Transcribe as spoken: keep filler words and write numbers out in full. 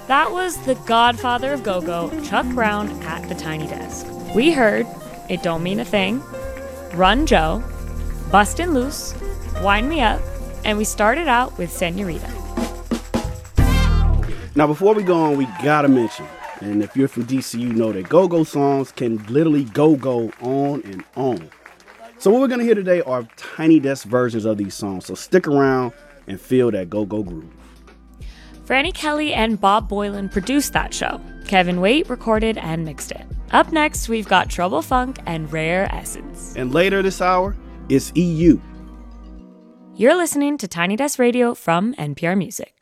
That was the godfather of go-go, Chuck Brown, at the Tiny Desk. We heard It Don't Mean a Thing, Run Joe, Bustin' Loose, Wind Me Up, and we started out with Senorita. Now, before we go on, we gotta mention, and if you're from D C, you know that go-go songs can literally go-go on and on. So what we're gonna hear today are Tiny Desk versions of these songs. So stick around and feel that go-go groove. Franny Kelly and Bob Boylan produced that show. Kevin Waite recorded and mixed it. Up next, we've got Trouble Funk and Rare Essence. And later this hour, it's E U. You're listening to Tiny Desk Radio from N P R Music.